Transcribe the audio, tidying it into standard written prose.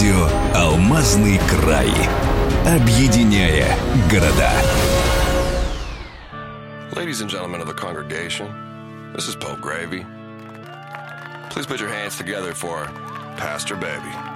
Радио «Алмазный край». Объединяя города. Ladies and gentlemen of the congregation, this is Pope Gravy. Please put your hands together for Pastor Baby.